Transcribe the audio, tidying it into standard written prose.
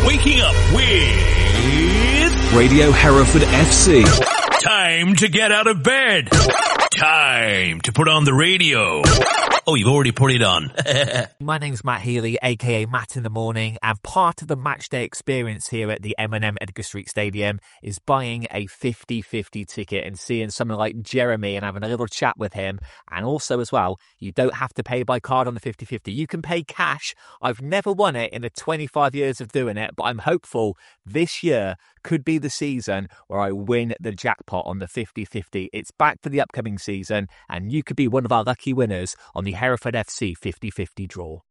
Waking up with Radio Hereford FC. Time to get out of bed. Time to put on the radio. Oh, you've already put it on. My name's Matt Healy, aka Matt in the Morning, and part of the matchday experience here at the M&M Edgar Street Stadium is buying a 50-50 ticket and seeing someone like Jeremy and having a little chat with him. And also as well, you don't have to pay by card on the 50-50. You can pay cash. I've never won it in the 25 years of doing it, but I'm hopeful this year could be the season where I win the jackpot on the 50-50. It's back for the upcoming season, and you could be one of our lucky winners on the Hereford FC 50-50 draw.